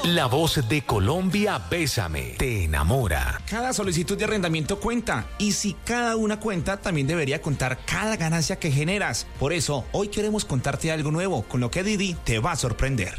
La voz de Colombia, Bésame, te enamora. Cada solicitud de arrendamiento cuenta, y si cada una cuenta, también debería contar cada ganancia que generas. Por eso, hoy queremos contarte algo nuevo, con lo que Didi te va a sorprender.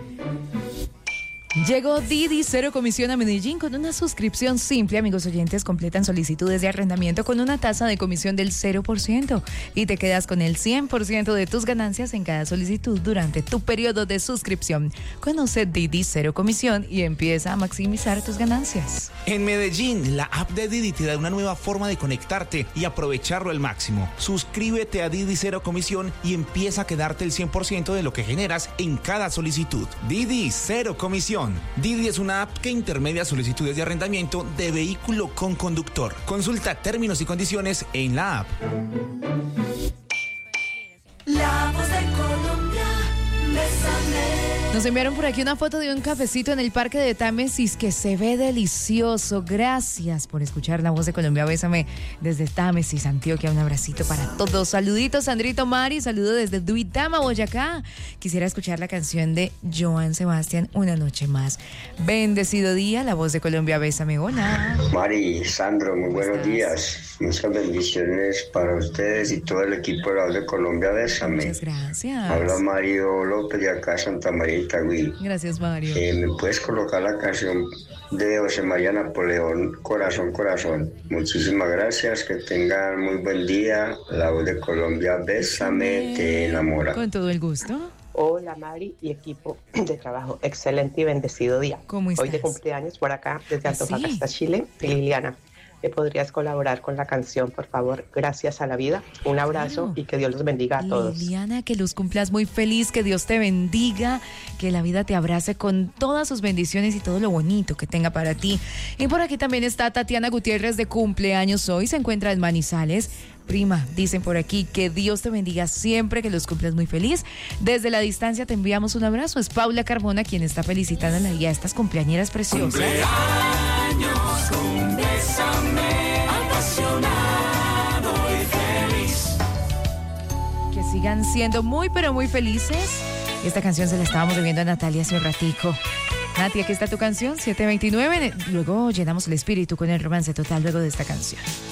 Llegó Didi Cero Comisión a Medellín con una suscripción simple. Amigos oyentes, completan solicitudes de arrendamiento con una tasa de comisión del 0% y te quedas con el 100% de tus ganancias en cada solicitud durante tu periodo de suscripción. Conoce Didi Cero Comisión y empieza a maximizar tus ganancias. En Medellín, la app de Didi te da una nueva forma de conectarte y aprovecharlo al máximo. Suscríbete a Didi Cero Comisión y empieza a quedarte el 100% de lo que generas en cada solicitud. Didi Cero Comisión. Didi es una app que intermedia solicitudes de arrendamiento de vehículo con conductor. Consulta términos y condiciones en la app. La voz de Colombia, bésame. Nos enviaron por aquí una foto de un cafecito en el Parque de Támesis que se ve delicioso. Gracias por escuchar La Voz de Colombia, Bésame desde Támesis, Antioquia. Un abracito para todos. Saluditos, Sandrito Mari, saludo desde Duitama, Boyacá. Quisiera escuchar la canción de Joan Sebastián, Una Noche Más. Bendecido día, La Voz de Colombia, Bésame. Hola. Mari, Sandro, muy buenos días. Muchas bendiciones para ustedes y todo el equipo de La Voz de Colombia, Bésame. Muchas gracias. Habla Mario López de acá, Santa María de Itagüí. Gracias, Mario. ¿Me puedes colocar la canción de José María Napoleón, Corazón, Corazón? Muchísimas gracias, que tengan muy buen día. La Voz de Colombia, Bésame, te enamora. Con todo el gusto. Hola Mari y equipo de trabajo, excelente y bendecido día. ¿Cómo estás? Hoy de cumpleaños por acá, desde Antofagasta, ¿Sí? Chile, Liliana. ¿Me podrías colaborar con la canción, por favor? Gracias a la vida. Un abrazo y que Dios los bendiga a todos. Liliana, que los cumplas muy feliz, que Dios te bendiga, que la vida te abrace con todas sus bendiciones y todo lo bonito que tenga para ti. Y por aquí también está Tatiana Gutiérrez, de cumpleaños hoy, se encuentra en Manizales. Prima, dicen por aquí, que Dios te bendiga siempre, que los cumplas muy feliz. Desde la distancia te enviamos un abrazo. Es Paula Carmona quien está felicitando a estas cumpleañeras preciosas. Cumpleaños con Bésame, apasionado y feliz. Que sigan siendo muy, pero muy felices. Esta canción se la estábamos debiendo a Natalia hace un ratico. Nati, aquí está tu canción, 729. Luego llenamos el espíritu con el romance total luego de esta canción.